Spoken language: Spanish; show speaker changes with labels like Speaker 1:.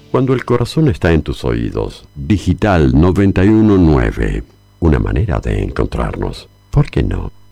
Speaker 1: Cuando el corazón está en tus oídos, Digital 919. Una manera de encontrarnos. ¿Por qué no?